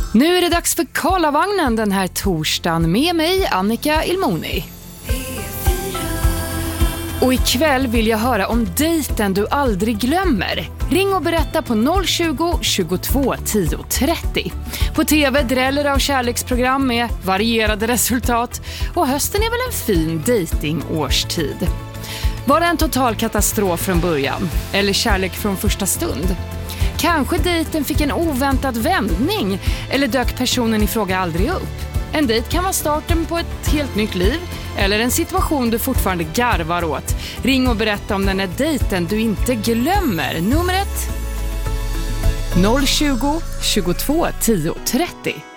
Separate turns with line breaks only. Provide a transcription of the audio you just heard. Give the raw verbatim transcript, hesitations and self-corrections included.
Nu är det dags för Karlavagnen den här torsdagen med mig, Annika Ilmoni. Och ikväll vill jag höra om dejten du aldrig glömmer. Ring och berätta på noll tjugo, tjugotvå, tio, trettio. På tv dräller av kärleksprogram med varierade resultat. Och hösten är väl en fin dejtingårstid. Var det en total katastrof från början? Eller kärlek från första stund? Kanske dejten fick en oväntad vändning, eller dök personen i fråga aldrig upp. En dejt kan vara starten på ett helt nytt liv, eller en situation du fortfarande garvar åt. Ring och berätta om den här dejten du inte glömmer. Numret noll tjugo, tjugotvå, tio, trettio.